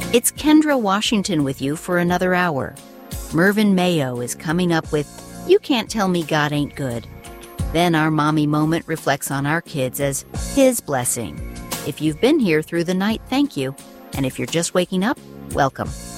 It's Kendra Washington with you for another hour. Mervyn Mayo is coming up with You Can't Tell Me God Ain't Good. Then our mommy moment reflects on our kids as his blessing. If you've been here through the night, thank you. And if you're just waking up, welcome.